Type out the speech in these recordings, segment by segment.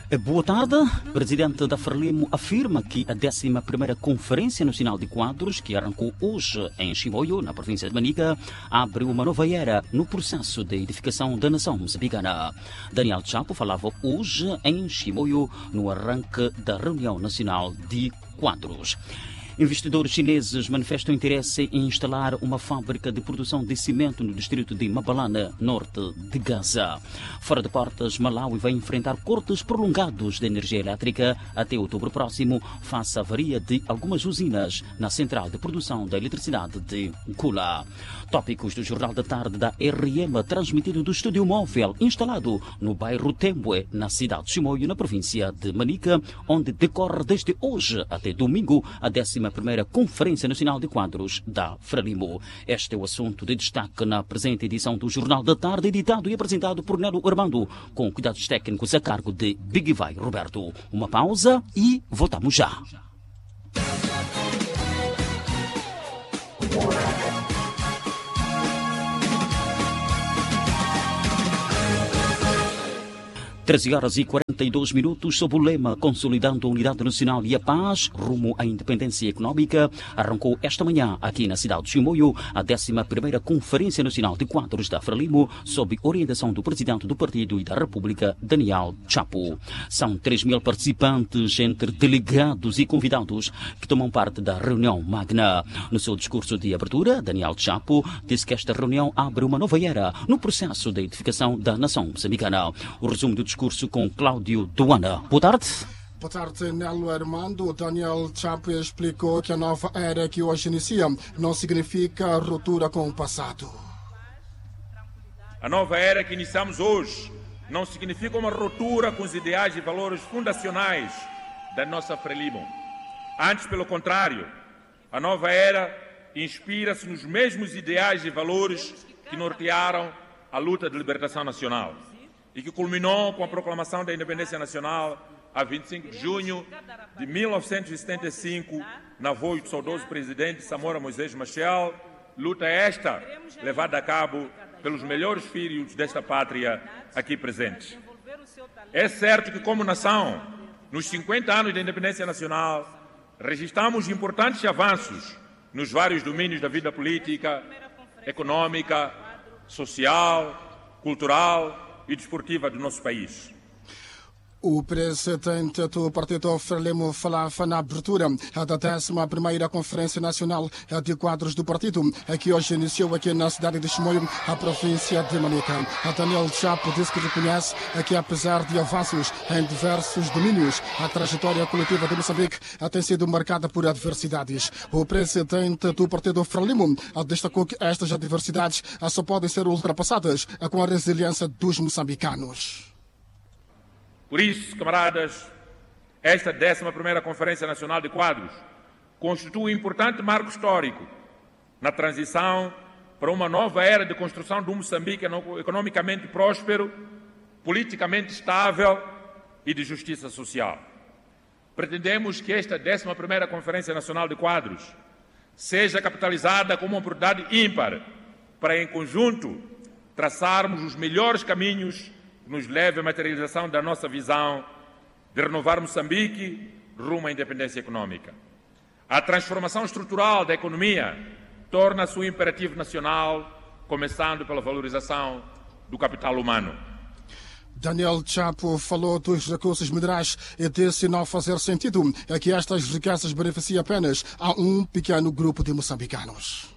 Boa tarde. O presidente da Frelimo afirma que a 11ª Conferência Nacional de Quadros, que arrancou hoje em Chimoio, na província de Manica, abre uma nova era no processo de edificação da nação moçambicana. Daniel Chapo falava hoje em Chimoio, no arranque da Reunião Nacional de Quadros. Investidores chineses manifestam interesse em instalar uma fábrica de produção de cimento no distrito de Mabalane, norte de Gaza. Fora de portas, Malawi vai enfrentar cortes prolongados de energia elétrica até outubro próximo, face à avaria de algumas usinas na central de produção da eletricidade de Kula. Tópicos do Jornal da Tarde da RM, transmitido do estúdio móvel instalado no bairro Tembue, na cidade de Chimoio, na província de Manica, onde decorre desde hoje até domingo a 11ª Conferência Nacional de Quadros da Frelimo. Este é o assunto de destaque na presente edição do Jornal da Tarde, editado e apresentado por Nelo Armando, com cuidados técnicos a cargo de Big Vai Roberto. Uma pausa e voltamos já. (13h42) sob o lema Consolidando a Unidade Nacional e a Paz, rumo à independência económica, arrancou esta manhã, aqui na cidade de Chimoio, a 11ª Conferência Nacional de Quadros da Frelimo, sob orientação do Presidente do Partido e da República, Daniel Chapo. São 3.000 participantes, entre delegados e convidados, que tomam parte da reunião magna. No seu discurso de abertura, Daniel Chapo disse que esta reunião abre uma nova era no processo de edificação da nação moçambicana. O resumo do discurso com Cláudio Duana. Boa tarde. Boa tarde, Nelo Armando. Daniel Chapo explicou que a nova era que hoje inicia não significa ruptura com o passado. A nova era que iniciamos hoje não significa uma ruptura com os ideais e valores fundacionais da nossa Frelimo. Antes, pelo contrário, a nova era inspira-se nos mesmos ideais e valores que nortearam a luta de libertação nacional e que culminou com a proclamação da independência nacional a 25 de junho de 1975, na voz do saudoso presidente Samora Moisés Machel, luta esta levada a cabo pelos melhores filhos desta pátria aqui presentes. É certo que, como nação, nos 50 anos da independência nacional, registramos importantes avanços nos vários domínios da vida política, econômica, social, cultural e desportiva do nosso país. O presidente do Partido Frelimo falava na abertura da 11ª Conferência Nacional de Quadros do Partido, que hoje iniciou aqui na cidade de Chimoio, a província de Manica. Daniel Chapo disse que reconhece que, apesar de avanços em diversos domínios, a trajetória coletiva de Moçambique tem sido marcada por adversidades. O presidente do Partido Frelimo destacou que estas adversidades só podem ser ultrapassadas com a resiliência dos moçambicanos. Por isso, camaradas, esta 11ª Conferência Nacional de Quadros constitui um importante marco histórico na transição para uma nova era de construção de um Moçambique economicamente próspero, politicamente estável e de justiça social. Pretendemos que esta 11ª Conferência Nacional de Quadros seja capitalizada como uma oportunidade ímpar para, em conjunto, traçarmos os melhores caminhos que nos leve à materialização da nossa visão de renovar Moçambique rumo à independência econômica. A transformação estrutural da economia torna-se um imperativo nacional, começando pela valorização do capital humano. Daniel Chapo falou dos recursos minerais e disse não fazer sentido que estas riquezas beneficiem apenas a um pequeno grupo de moçambicanos.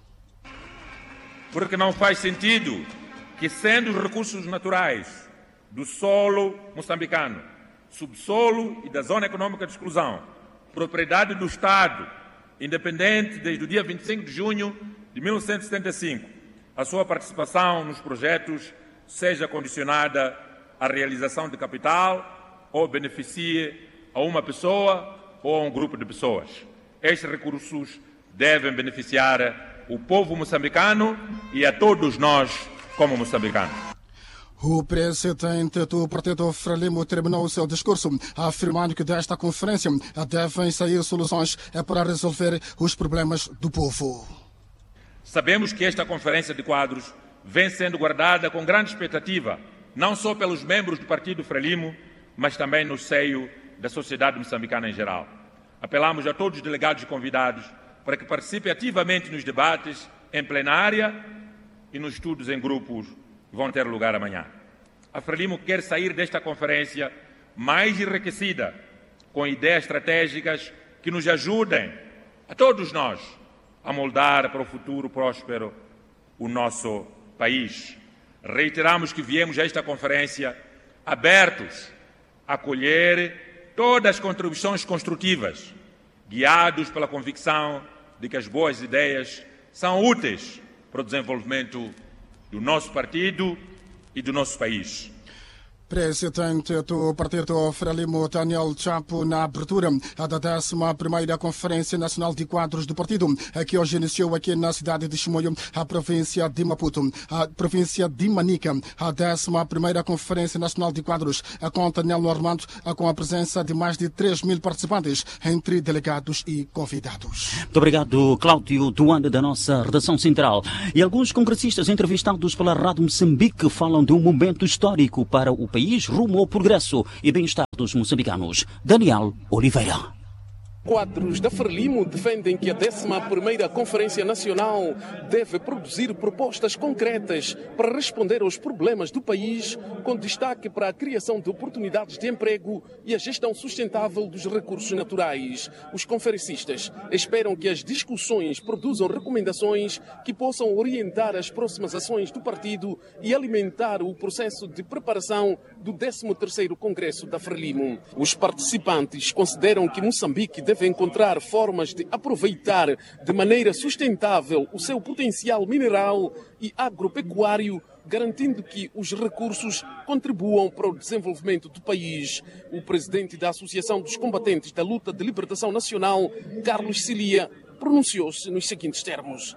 Porque não faz sentido que, sendo os recursos naturais do solo moçambicano, subsolo e da zona econômica de exclusão, propriedade do Estado, independente desde o dia 25 de junho de 1975, a sua participação nos projetos seja condicionada à realização de capital ou beneficie a uma pessoa ou a um grupo de pessoas. Estes recursos devem beneficiar o povo moçambicano e a todos nós como moçambicanos. O presidente do Partido Frelimo terminou o seu discurso afirmando que desta conferência devem sair soluções para resolver os problemas do povo. Sabemos que esta Conferência de Quadros vem sendo guardada com grande expectativa, não só pelos membros do Partido Frelimo, mas também no seio da sociedade moçambicana em geral. Apelamos a todos os delegados e convidados para que participem ativamente nos debates em plenária e nos estudos em grupos que vão ter lugar amanhã. A Frelimo quer sair desta conferência mais enriquecida, com ideias estratégicas que nos ajudem, a todos nós, a moldar para o futuro próspero o nosso país. Reiteramos que viemos a esta conferência abertos a acolher todas as contribuições construtivas, guiados pela convicção de que as boas ideias são úteis para o desenvolvimento do nosso partido e do nosso país. Presidente do Partido Frelimo, Daniel Chapo, na abertura da 11ª Conferência Nacional de Quadros do Partido, que hoje iniciou aqui na cidade de Chimoio, a província de Maputo. A província de Manica, a 11ª Conferência Nacional de Quadros, conta Nelo Armando com a presença de mais de 3.000 participantes, entre delegados e convidados. Muito obrigado, Cláudio Duane, da nossa redação central. E alguns congressistas entrevistados pela Rádio Moçambique falam de um momento histórico para o país, rumo ao progresso e bem-estar dos moçambicanos. Daniel Oliveira. Quadros da Frelimo defendem que a 11ª Conferência Nacional deve produzir propostas concretas para responder aos problemas do país, com destaque para a criação de oportunidades de emprego e a gestão sustentável dos recursos naturais. Os conferencistas esperam que as discussões produzam recomendações que possam orientar as próximas ações do partido e alimentar o processo de preparação do 13º Congresso da Frelimo. Os participantes consideram que Moçambique deve encontrar formas de aproveitar de maneira sustentável o seu potencial mineral e agropecuário, garantindo que os recursos contribuam para o desenvolvimento do país. O presidente da Associação dos Combatentes da Luta de Libertação Nacional, Carlos Cilia, pronunciou-se nos seguintes termos.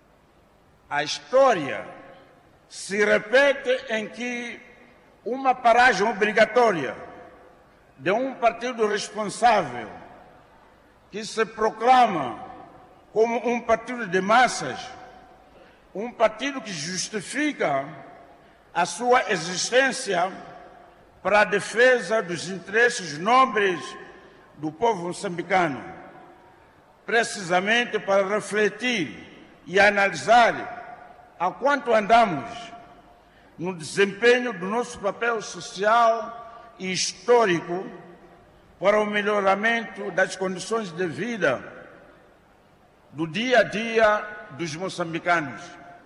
A história se repete em que uma paragem obrigatória de um partido responsável que se proclama como um partido de massas, um partido que justifica a sua existência para a defesa dos interesses nobres do povo moçambicano, precisamente para refletir e analisar a quanto andamos no desempenho do nosso papel social e histórico para o melhoramento das condições de vida do dia a dia dos moçambicanos.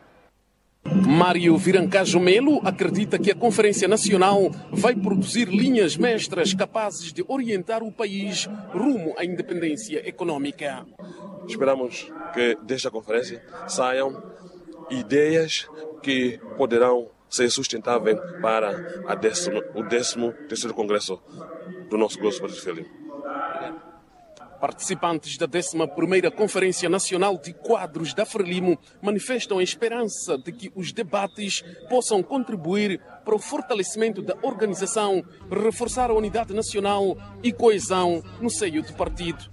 Mário Virancajo Melo acredita que a Conferência Nacional vai produzir linhas mestras capazes de orientar o país rumo à independência econômica. Esperamos que desta conferência saiam ideias que poderão ser sustentáveis para o 13º Congresso do nosso grosso Partido Frelimo. Participantes da 11ª Conferência Nacional de Quadros da Frelimo manifestam a esperança de que os debates possam contribuir para o fortalecimento da organização, reforçar a unidade nacional e coesão no seio do partido.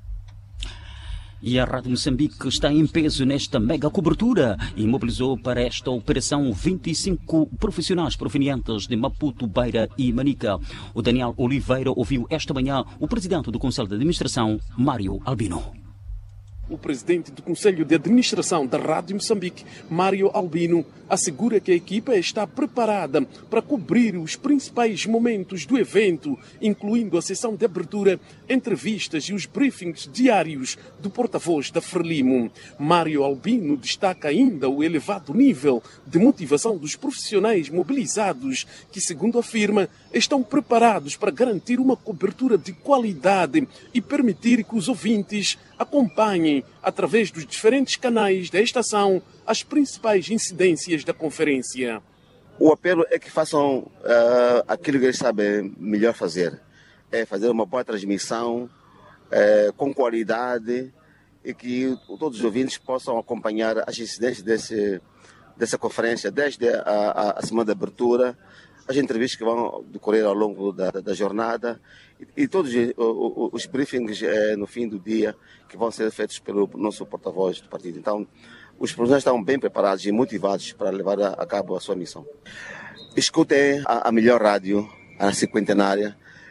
E a Rádio Moçambique está em peso nesta mega cobertura e mobilizou para esta operação 25 profissionais provenientes de Maputo, Beira e Manica. O Daniel Oliveira ouviu esta manhã o presidente do Conselho de Administração, Mário Albino. O presidente do Conselho de Administração da Rádio Moçambique, Mário Albino, assegura que a equipa está preparada para cobrir os principais momentos do evento, incluindo a sessão de abertura, entrevistas e os briefings diários do porta-voz da Frelimo. Mário Albino destaca ainda o elevado nível de motivação dos profissionais mobilizados, que, segundo afirma, estão preparados para garantir uma cobertura de qualidade e permitir que os ouvintes acompanhem, através dos diferentes canais da estação, as principais incidências da conferência. O apelo é que façam aquilo que eles sabem melhor fazer. É fazer uma boa transmissão, com qualidade, e que todos os ouvintes possam acompanhar as incidências dessa conferência, desde a semana de abertura, as entrevistas que vão decorrer ao longo da jornada e todos os briefings no fim do dia que vão ser feitos pelo nosso porta-voz do partido. Então, os profissionais estão bem preparados e motivados para levar a cabo a sua missão. Escutem a melhor rádio, a cinquentenária,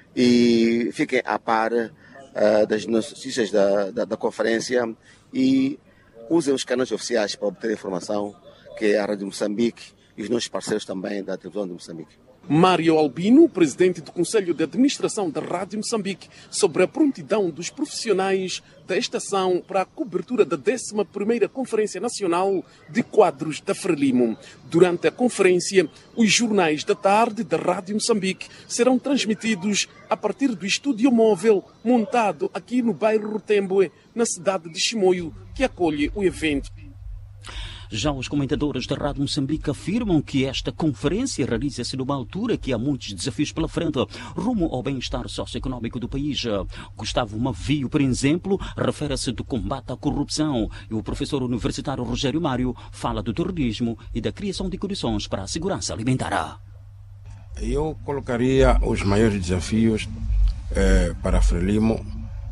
e fiquem a par das notícias da conferência e usem os canais oficiais para obter informação, que é a Rádio Moçambique e os nossos parceiros também da televisão de Moçambique. Mário Albino, presidente do Conselho de Administração da Rádio Moçambique, sobre a prontidão dos profissionais da estação para a cobertura da 11ª Conferência Nacional de Quadros da Frelimo. Durante a conferência, os jornais da tarde da Rádio Moçambique serão transmitidos a partir do estúdio móvel montado aqui no bairro Rutemboe, na cidade de Chimoio, que acolhe o evento. Já os comentadores da Rádio Moçambique afirmam que esta conferência realiza-se numa altura que há muitos desafios pela frente, rumo ao bem-estar socioeconómico do país. Gustavo Mavio, por exemplo, refere-se do combate à corrupção, e o professor universitário Rogério Mário fala do terrorismo e da criação de condições para a segurança alimentar. Eu colocaria os maiores desafios para a Frelimo,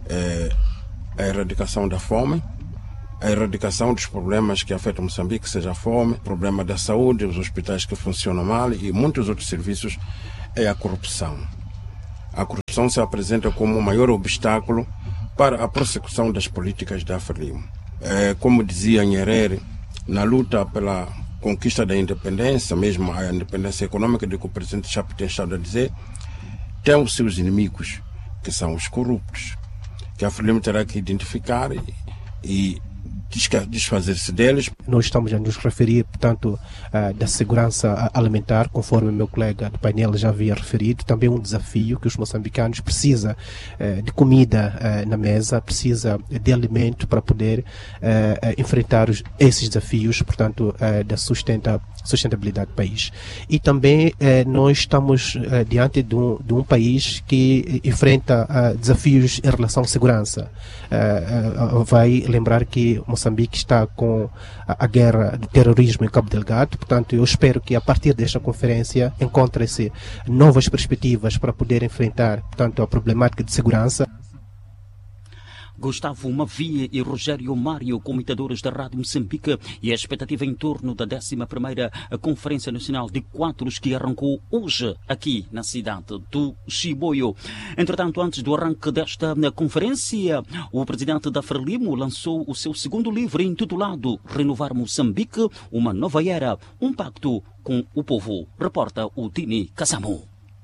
a erradicação da fome, a erradicação dos problemas que afetam Moçambique, seja a fome, problema da saúde, os hospitais que funcionam mal e muitos outros serviços, é a corrupção. A corrupção se apresenta como o maior obstáculo para a prossecução das políticas da Frelimo. Como dizia Nyerere, na luta pela conquista da independência, mesmo a independência econômica, de que o presidente Chapo tem estado a dizer, tem os seus inimigos, que são os corruptos, que a Frelimo terá que identificar e desfazer-se deles. Nós estamos a nos referir, portanto, da segurança alimentar, conforme o meu colega do painel já havia referido, também um desafio que os moçambicanos precisam de comida na mesa, precisa de alimento para poder enfrentar esses desafios, portanto, da sustentabilidade do país. E também nós estamos diante de um país que enfrenta desafios em relação à segurança. Vai lembrar que Moçambique está com a guerra do terrorismo em Cabo Delgado, portanto eu espero que a partir desta conferência encontrem-se novas perspectivas para poder enfrentar, portanto, a problemática de segurança. Gustavo Mavia e Rogério Mário, comentadores da Rádio Moçambique, e a expectativa em torno da 11ª Conferência Nacional de Quadros que arrancou hoje aqui na cidade do Chimoio. Entretanto, antes do arranque desta conferência, o presidente da Frelimo lançou o seu segundo livro intitulado Renovar Moçambique, uma nova era, um pacto com o povo. Reporta o Tini Cassamo.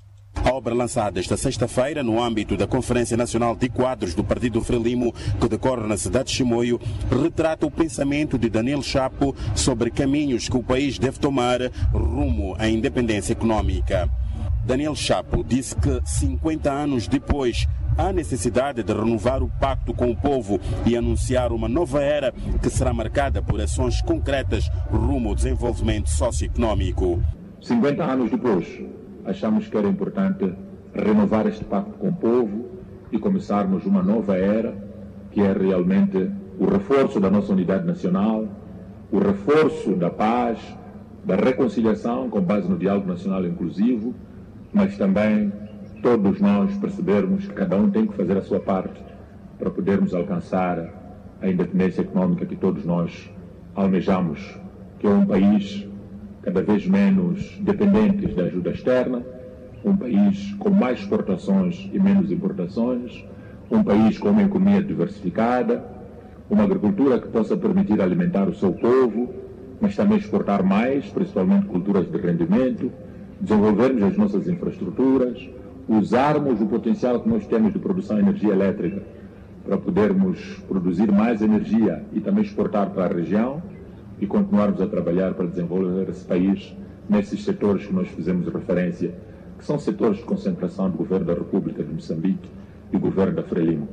A obra lançada esta sexta-feira no âmbito da Conferência Nacional de Quadros do Partido Frelimo, que decorre na cidade de Chimoio, retrata o pensamento de Daniel Chapo sobre caminhos que o país deve tomar rumo à independência econômica. Daniel Chapo disse que 50 anos depois há necessidade de renovar o pacto com o povo e anunciar uma nova era que será marcada por ações concretas rumo ao desenvolvimento socioeconômico. 50 anos depois, achamos que era importante renovar este pacto com o povo e começarmos uma nova era, que é realmente o reforço da nossa unidade nacional, o reforço da paz, da reconciliação com base no diálogo nacional inclusivo, mas também todos nós percebermos que cada um tem que fazer a sua parte para podermos alcançar a independência econômica que todos nós almejamos, que é um país cada vez menos dependentes da ajuda externa, um país com mais exportações e menos importações, um país com uma economia diversificada, uma agricultura que possa permitir alimentar o seu povo, mas também exportar mais, principalmente culturas de rendimento, desenvolvermos as nossas infraestruturas, usarmos o potencial que nós temos de produção de energia elétrica para podermos produzir mais energia e também exportar para a região, e continuarmos a trabalhar para desenvolver esse país nesses setores que nós fizemos referência, que são setores de concentração do Governo da República de Moçambique e do Governo da Frelimo.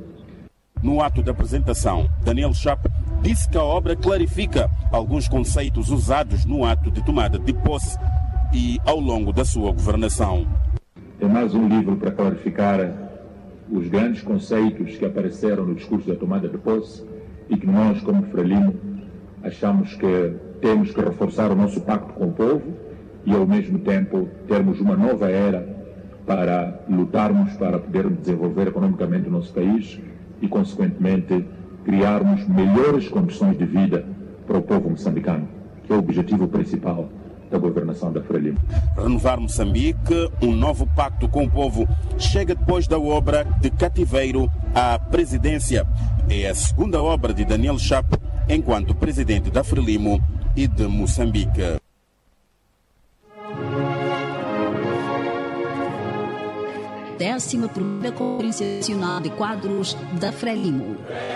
No ato da apresentação, Daniel Chapo disse que a obra clarifica alguns conceitos usados no ato de tomada de posse e ao longo da sua governação. É mais um livro para clarificar os grandes conceitos que apareceram no discurso da tomada de posse e que nós, como Frelimo, achamos que temos que reforçar o nosso pacto com o povo e, ao mesmo tempo, termos uma nova era para lutarmos para podermos desenvolver economicamente o nosso país e, consequentemente, criarmos melhores condições de vida para o povo moçambicano, que é o objetivo principal da governação da Frelimo. Renovar Moçambique, um novo pacto com o povo, chega depois da obra de Cativeiro à presidência. É a segunda obra de Daniel Chapo enquanto presidente da Frelimo e de Moçambique. Décima primeira Conferência Nacional de Quadros da Frelimo.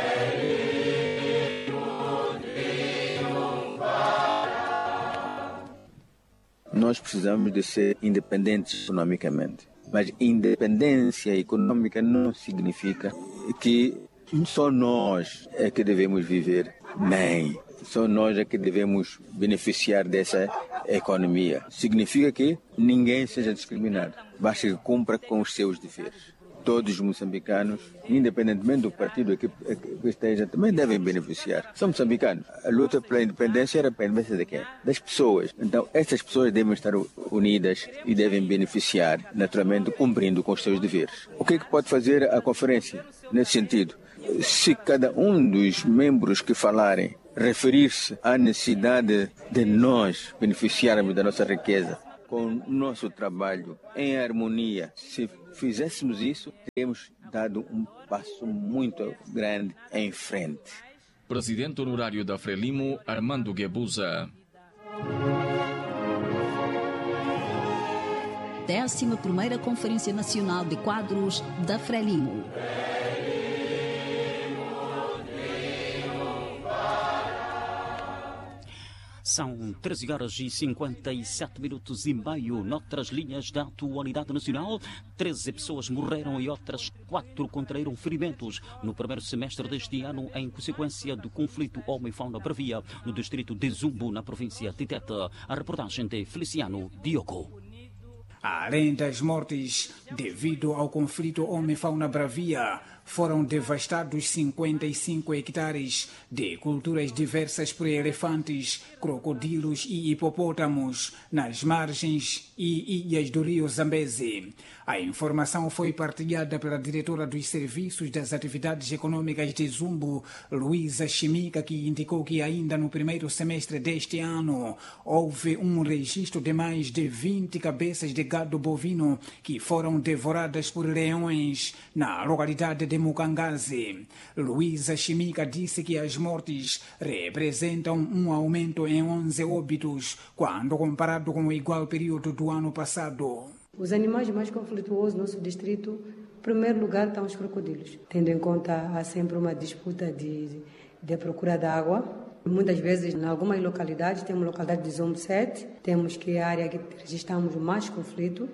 Nós precisamos de ser independentes economicamente. Mas independência econômica não significa que só nós é que devemos viver bem. Só nós é que devemos beneficiar dessa economia. Significa que ninguém seja discriminado. Basta que cumpra com os seus deveres. Todos os moçambicanos, independentemente do partido que esteja, também devem beneficiar. São moçambicanos. A luta pela independência era para a independência de quem? Das pessoas. Então, essas pessoas devem estar unidas e devem beneficiar, naturalmente, cumprindo com os seus deveres. O que é que pode fazer a conferência nesse sentido? Se cada um dos membros que falarem referir-se à necessidade de nós beneficiarmos da nossa riqueza com o nosso trabalho em harmonia, se fizéssemos isso, teríamos dado um passo muito grande em frente. Presidente honorário da Frelimo, Armando Guebuza. 11ª Conferência Nacional de Quadros da Frelimo. São 13h57 noutras linhas da atualidade nacional. 13 pessoas morreram e outras 4 contraíram ferimentos no primeiro semestre deste ano em consequência do conflito homem-fauna-bravia no distrito de Zumbo, na província de Tete. A reportagem de Feliciano Diogo. Além das mortes devido ao conflito homem-fauna-bravia, foram devastados 55 hectares de culturas diversas por elefantes, crocodilos e hipopótamos nas margens e ilhas do rio Zambeze. A informação foi partilhada pela diretora dos Serviços das Atividades Econômicas de Zumbo, Luísa Chimica, que indicou que ainda no primeiro semestre deste ano houve um registro de mais de 20 cabeças de gado bovino que foram devoradas por leões na localidade de Mukangazi. Luísa Chimica disse que as mortes representam um aumento em 11 óbitos quando comparado com o igual período do ano passado. Os animais mais conflituosos no nosso distrito, em primeiro lugar, estão os crocodilos. Tendo em conta, há sempre uma disputa de procura de água. Muitas vezes, em algumas localidades, temos localidade de Zombo 7, temos que é a área que registramos mais conflito,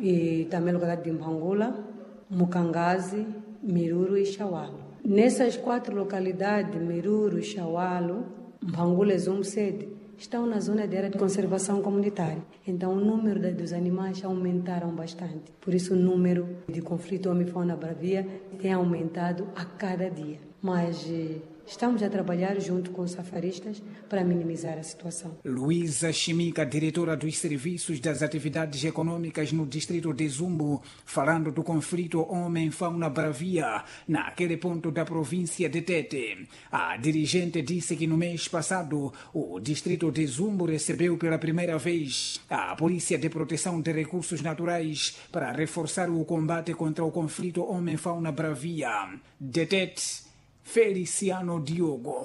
e também a localidade de Mpangula, Mukangazi, Miruro e Xaualo. Nessas 4 localidades, Miruro, Xaualo, Mpangula e Zombo 7, estão na zona de área de conservação comunitária. Então, o número dos animais aumentaram bastante. Por isso, o número de conflito homem-fauna-bravia tem aumentado a cada dia. Mas estamos a trabalhar junto com os safaristas para minimizar a situação. Luísa Chimica, diretora dos Serviços das Atividades Econômicas no distrito de Zumbo, falando do conflito homem-fauna-bravia naquele ponto da província de Tete. A dirigente disse que no mês passado o distrito de Zumbo recebeu pela primeira vez a Polícia de Proteção de Recursos Naturais para reforçar o combate contra o conflito homem-fauna-bravia. De Tete, Feliciano Diogo.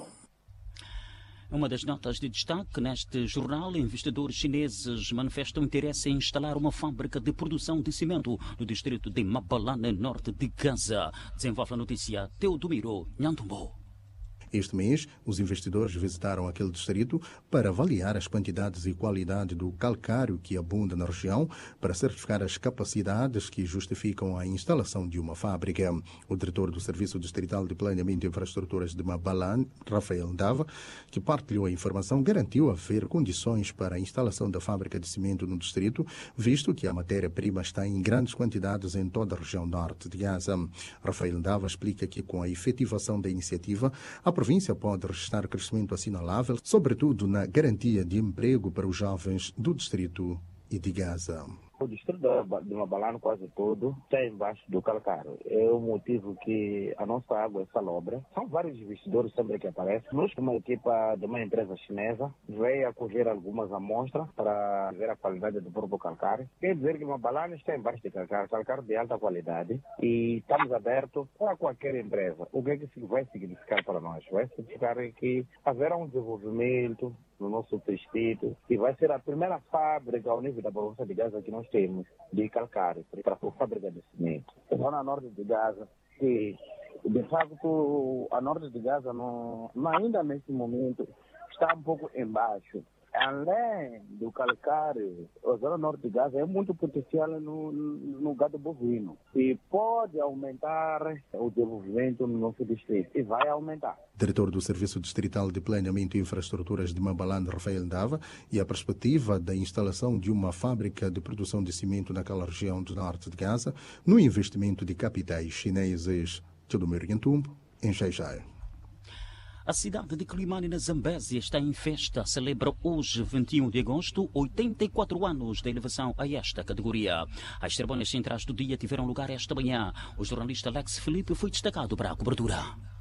Uma das notas de destaque neste jornal: investidores chineses manifestam interesse em instalar uma fábrica de produção de cimento no distrito de Mabalane, norte de Gaza. Desenvolve a notícia Teodomiro Nhantumbo. Este mês, os investidores visitaram aquele distrito para avaliar as quantidades e qualidade do calcário que abunda na região, para certificar as capacidades que justificam a instalação de uma fábrica. O diretor do Serviço Distrital de Planeamento e Infraestruturas de Mabalane, Rafael Ndava, que partilhou a informação, garantiu haver condições para a instalação da fábrica de cimento no distrito, visto que a matéria-prima está em grandes quantidades em toda a região norte de Gaza. Rafael Ndava explica que, com a efetivação da iniciativa, a província pode registrar crescimento assinalável, sobretudo na garantia de emprego para os jovens do distrito e de Gaza. O distrito de Mabalane quase todo está embaixo do calcário. É o motivo que a nossa água é salobra. São vários investidores sempre que aparecem. Nós, uma equipa de uma empresa chinesa, veio a colher algumas amostras para ver a qualidade do próprio calcário. Quer dizer que Mabalane está embaixo de calcário de alta qualidade, e estamos abertos para qualquer empresa. O que é que isso vai significar para nós? Vai significar que haverá um desenvolvimento no nosso distrito, e vai ser a primeira fábrica ao nível da província de Gaza que nós temos de calcário, para a fábrica de cimento. Então, na norte de Gaza, que de facto a norte de Gaza ainda nesse momento está um pouco embaixo. Além do calcário, a zona norte de Gaza é muito potencial no gado bovino, e pode aumentar o desenvolvimento no nosso distrito, e vai aumentar. Diretor do Serviço Distrital de Planeamento e Infraestruturas de Mabalane, Rafael Ndava, e a perspectiva da instalação de uma fábrica de produção de cimento naquela região do norte de Gaza, no investimento de capitais chineses. Teodomiro Nhantumbo, em Xai-Xai. A cidade de Quilimane, na Zambésia, está em festa. Celebra hoje, 21 de agosto, 84 anos de elevação a esta categoria. As cerimônias centrais do dia tiveram lugar esta manhã. O jornalista Alex Felipe foi destacado para a cobertura.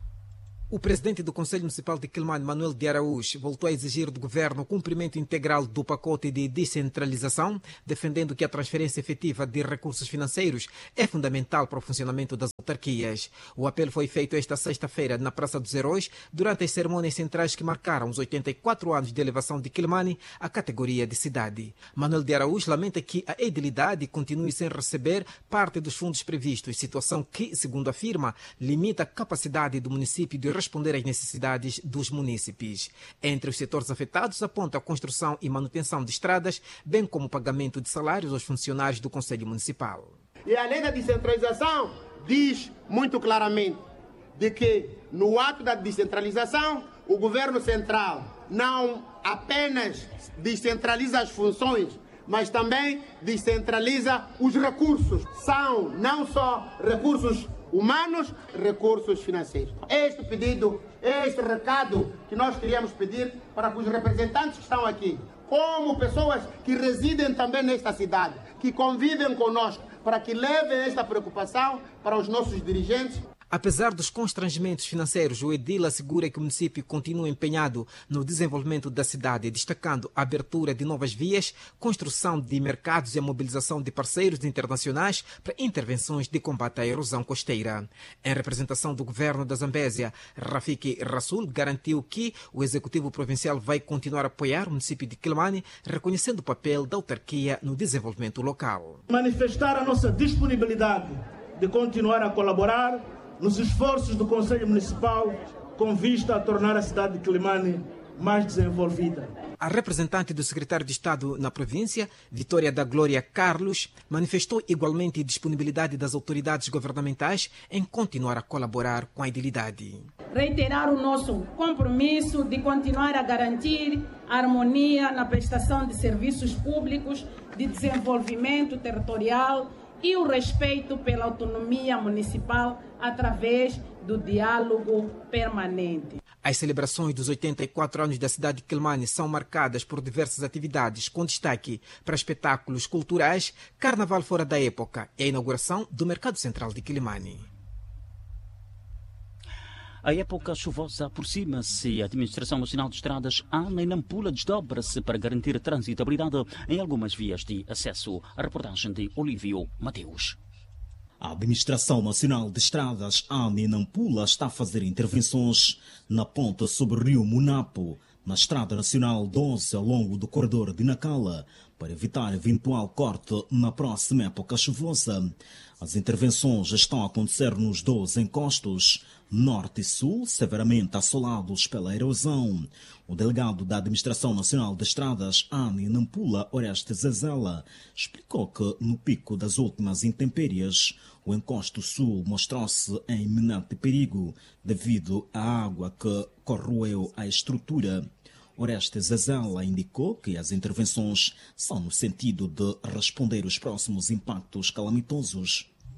O presidente do Conselho Municipal de Quilimane, Manuel de Araújo, voltou a exigir do governo o cumprimento integral do pacote de descentralização, defendendo que a transferência efetiva de recursos financeiros é fundamental para o funcionamento das autarquias. O apelo foi feito esta sexta-feira na Praça dos Heróis, durante as cerimônias centrais que marcaram os 84 anos de elevação de Quilimane à categoria de cidade. Manuel de Araújo lamenta que a edilidade continue sem receber parte dos fundos previstos, situação que, segundo afirma, limita a capacidade do município de responder às necessidades dos munícipes. Entre os setores afetados aponta a construção e manutenção de estradas, bem como o pagamento de salários aos funcionários do Conselho Municipal. E a lei da descentralização diz muito claramente de que no ato da descentralização o governo central não apenas descentraliza as funções, mas também descentraliza os recursos. São não só recursos humanos, recursos financeiros. Este pedido, este recado que nós queríamos pedir para que os representantes que estão aqui, como pessoas que residem também nesta cidade, que convivem conosco, para que levem esta preocupação para os nossos dirigentes. Apesar dos constrangimentos financeiros, o edil assegura que o município continua empenhado no desenvolvimento da cidade, destacando a abertura de novas vias, construção de mercados e a mobilização de parceiros internacionais para intervenções de combate à erosão costeira. Em representação do governo da Zambésia, Rafiki Rasul garantiu que o Executivo Provincial vai continuar a apoiar o município de Quilimane, reconhecendo o papel da autarquia no desenvolvimento local. Manifestar a nossa disponibilidade de continuar a colaborar nos esforços do Conselho Municipal com vista a tornar a cidade de Quilimane mais desenvolvida. A representante do secretário de Estado na província, Vitória da Glória Carlos, manifestou igualmente disponibilidade das autoridades governamentais em continuar a colaborar com a edilidade. Reiterar o nosso compromisso de continuar a garantir a harmonia na prestação de serviços públicos de desenvolvimento territorial e o respeito pela autonomia municipal através do diálogo permanente. As celebrações dos 84 anos da cidade de Quilimane são marcadas por diversas atividades, com destaque para espetáculos culturais, carnaval fora da época e a inauguração do Mercado Central de Quilimane. A época chuvosa aproxima-se e a Administração Nacional de Estradas, ANA, em Nampula, desdobra-se para garantir transitabilidade em algumas vias de acesso. A reportagem de Olívio Mateus. A Administração Nacional de Estradas, ANA, em Nampula, está a fazer intervenções na ponte sobre o rio Munapo, na Estrada Nacional 12, ao longo do corredor de Nacala, para evitar eventual corte na próxima época chuvosa. As intervenções estão a acontecer nos 2 encostos, norte e sul, severamente assolados pela erosão. O delegado da Administração Nacional de Estradas, ANA, em Nampula, Orestes Zezela, explicou que, no pico das últimas intempéries, o encosto sul mostrou-se em iminente perigo devido à água que corroeu a estrutura. Orestes Zezela indicou que as intervenções são no sentido de responder aos próximos impactos calamitosos.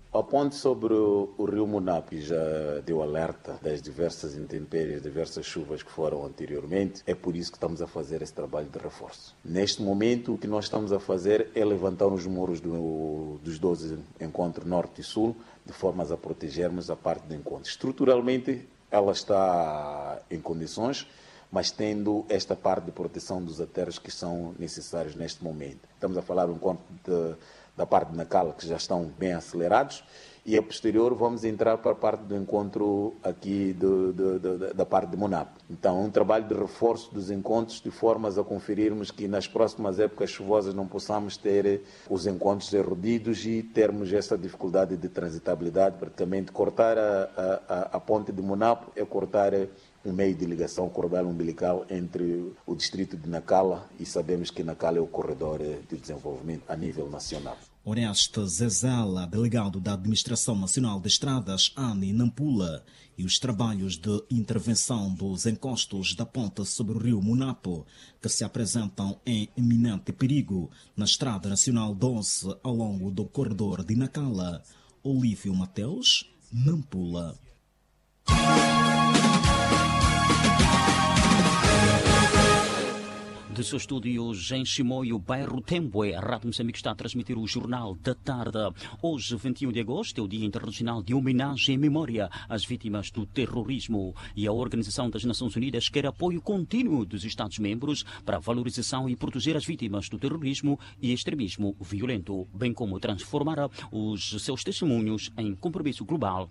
A ponte sobre o rio Munapo já deu alerta das diversas intempéries, diversas chuvas que foram anteriormente. É por isso que estamos a fazer esse trabalho de reforço. Neste momento, o que nós estamos a fazer é levantar os muros dos 12 encontros norte e sul, de forma a protegermos a parte do encontro. Estruturalmente, ela está em condições, mas tendo esta parte de proteção dos aterros que são necessários neste momento. Estamos a falar do encontro da parte de Nacala, que já estão bem acelerados, e a posterior vamos entrar para a parte do encontro aqui da parte de Munapo. Então, um trabalho de reforço dos encontros, de formas a conferirmos que nas próximas épocas chuvosas não possamos ter os encontros erodidos e termos essa dificuldade de transitabilidade. Praticamente, cortar a ponte de Munapo é cortar um meio de ligação, cordão umbilical entre o distrito de Nacala, e sabemos que Nacala é o corredor de desenvolvimento a nível nacional. Oreste Zezela, delegado da Administração Nacional de Estradas, ANI Nampula, e os trabalhos de intervenção dos encostos da ponte sobre o rio Munapo, que se apresentam em iminente perigo na Estrada Nacional 12 ao longo do corredor de Nacala. Olívio Mateus, Nampula. De seus estúdios em Chimoio, bairro Tembue, a Rádio Moçambique está a transmitir o Jornal da Tarde. Hoje, 21 de agosto, é o Dia Internacional de Homenagem e Memória às Vítimas do Terrorismo, e a Organização das Nações Unidas quer apoio contínuo dos Estados-membros para a valorização e proteger as vítimas do terrorismo e extremismo violento, bem como transformar os seus testemunhos em compromisso global